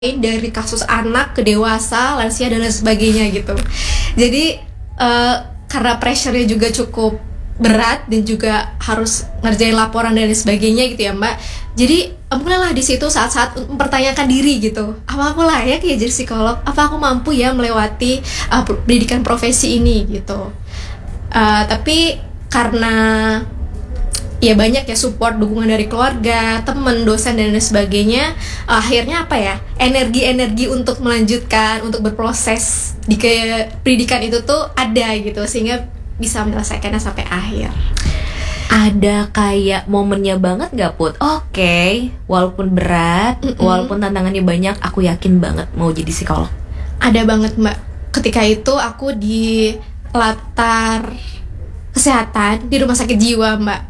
dari kasus anak ke dewasa, lansia dan lain sebagainya gitu. Jadi karena pressure-nya juga cukup berat dan juga harus ngerjain laporan dan lain sebagainya gitu ya Mbak. Jadi mulailah di situ saat-saat mempertanyakan diri gitu. Apa aku layak ya jadi psikolog? Apa aku mampu ya melewati pendidikan profesi ini gitu. Tapi karena ya banyak ya support, dukungan dari keluarga, teman, dosen dan lain sebagainya, akhirnya apa ya, energi untuk melanjutkan, untuk berproses di pendidikan itu tuh ada gitu, sehingga bisa menyelesaikannya sampai akhir. Ada kayak momennya banget gak Put? Oke, walaupun berat, walaupun tantangannya banyak, aku yakin banget mau jadi psikolog. Ada banget Mbak. Ketika itu aku di latar kesehatan di rumah sakit jiwa Mbak.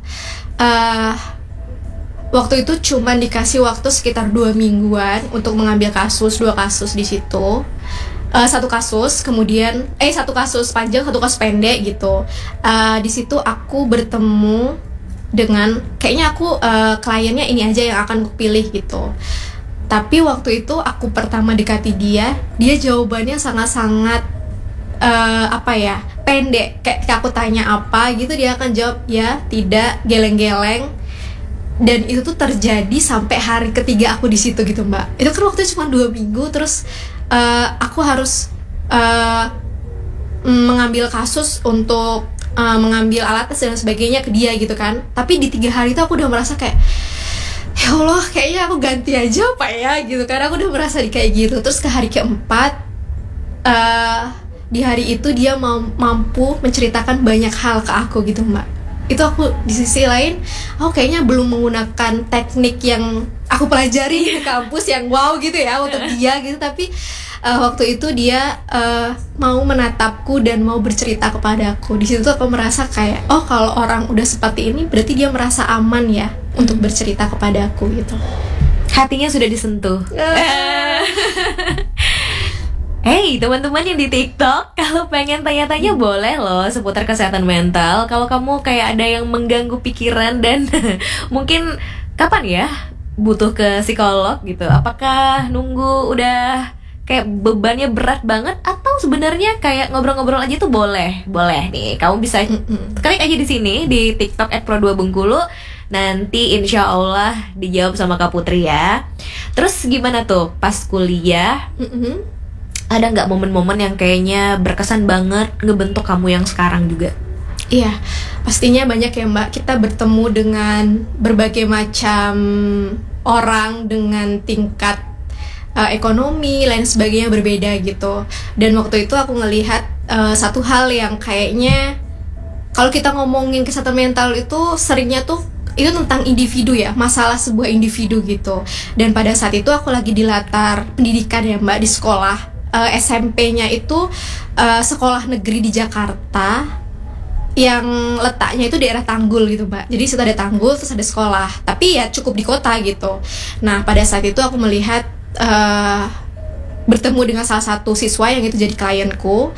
Waktu itu cuma dikasih waktu sekitar 2 mingguan untuk mengambil 2 kasus di situ. Satu kasus panjang, satu kasus pendek gitu. Di situ aku bertemu dengan kayaknya kliennya ini aja yang akan aku pilih gitu. Tapi waktu itu aku pertama dekati dia jawabannya sangat-sangat pendek. Kayak aku tanya apa gitu, dia akan jawab ya, tidak, geleng-geleng. Dan itu tuh terjadi sampai hari ketiga aku di situ gitu Mbak. Itu kan waktu cuma 2 minggu, terus aku harus mengambil kasus untuk mengambil alat tes dan sebagainya ke dia gitu kan. Tapi di 3 hari itu aku udah merasa kayak, ya Allah, kayaknya aku ganti aja apa ya gitu kan. Aku udah merasa kayak gitu. Terus ke hari keempat, di hari itu dia mampu menceritakan banyak hal ke aku gitu Mbak. Itu aku di sisi lain, aku kayaknya belum menggunakan teknik yang aku pelajari di kampus yang wow gitu ya untuk dia gitu. Tapi waktu itu dia mau menatapku dan mau bercerita kepada aku. Di situ aku merasa kayak, oh kalau orang udah seperti ini berarti dia merasa aman ya untuk bercerita kepada aku gitu. Hatinya sudah disentuh. Hey teman-teman yang di TikTok, kalau pengen tanya-tanya boleh loh seputar kesehatan mental. Kalau kamu kayak ada yang mengganggu pikiran dan mungkin kapan ya butuh ke psikolog gitu. Apakah nunggu udah kayak bebannya berat banget, atau sebenarnya kayak ngobrol-ngobrol aja tuh boleh nih. Kamu bisa klik aja di sini di TikTok @pro2bengkulu. Nanti insya Allah dijawab sama Kak Putri ya. Terus gimana tuh pas kuliah? Ada nggak momen-momen yang kayaknya berkesan banget ngebentuk kamu yang sekarang juga? Iya, pastinya banyak ya Mbak. Kita bertemu dengan berbagai macam orang dengan tingkat ekonomi, lain sebagainya berbeda gitu. Dan waktu itu aku ngelihat satu hal yang kayaknya kalau kita ngomongin kesehatan mental itu seringnya tuh itu tentang individu ya, masalah sebuah individu gitu. Dan pada saat itu aku lagi di latar pendidikan ya Mbak, di sekolah. SMP-nya itu sekolah negeri di Jakarta yang letaknya itu daerah Tanggul gitu Mbak. Jadi situ ada Tanggul, terus ada sekolah, tapi ya cukup di kota gitu. Nah pada saat itu aku melihat bertemu dengan salah satu siswa yang itu jadi klienku.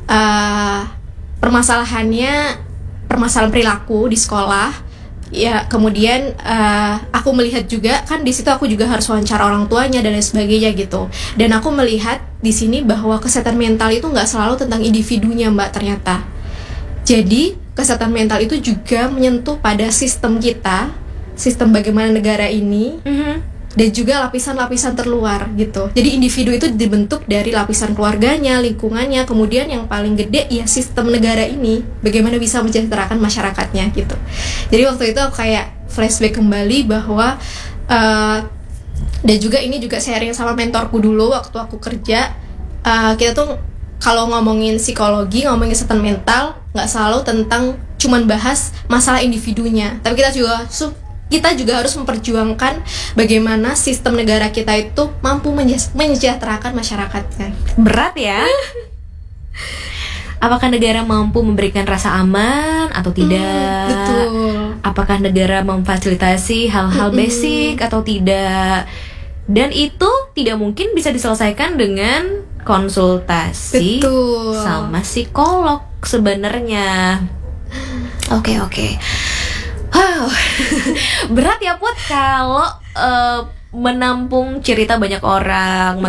Permasalahan perilaku di sekolah. Ya kemudian aku melihat juga kan di situ aku juga harus wawancara orang tuanya dan lain sebagainya gitu. Dan aku melihat di sini bahwa kesehatan mental itu nggak selalu tentang individunya Mbak ternyata. Jadi kesehatan mental itu juga menyentuh pada sistem kita, sistem bagaimana negara ini, dan juga lapisan-lapisan terluar gitu. Jadi individu itu dibentuk dari lapisan keluarganya, lingkungannya, kemudian yang paling gede ya sistem negara ini, bagaimana bisa mensejahterakan masyarakatnya gitu. Jadi waktu itu aku kayak flashback kembali bahwa dan juga ini juga sharing sama mentorku dulu waktu aku kerja. Kita tuh kalau ngomongin psikologi, ngomongin kesehatan mental, nggak selalu tentang cuman bahas masalah individunya, tapi kita juga harus memperjuangkan bagaimana sistem negara kita itu mampu menyejahterakan masyarakatnya. Berat ya? Apakah negara mampu memberikan rasa aman atau tidak? Betul. Apakah negara memfasilitasi hal-hal basic atau tidak? Dan itu tidak mungkin bisa diselesaikan dengan konsultasi sama psikolog sebenarnya. Oke. Wow. Berat ya Put kalau menampung cerita banyak orang,